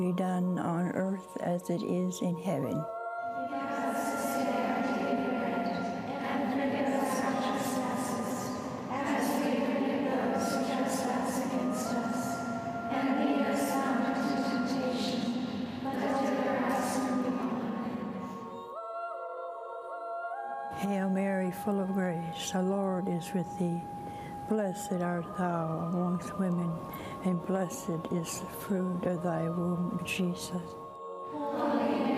be done on earth as it is in heaven. Give us this day our daily bread, and forgive us our trespasses, as we forgive those who trespass against us. And lead us not into temptation, but deliver us from evil. Hail Mary, full of grace, the Lord is with thee. Blessed art thou amongst women, and blessed is the fruit of thy womb, Jesus. Holy